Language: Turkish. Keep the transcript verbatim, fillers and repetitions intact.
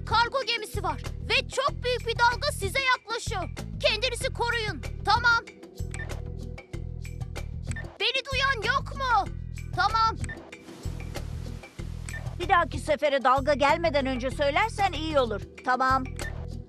kargo gemisi var. Ve çok büyük bir dalga size yaklaşıyor. Kendinizi koruyun. Tamam. Beni duyan yok mu? Tamam. Bir dahaki sefere dalga gelmeden önce söylersen iyi olur. Tamam.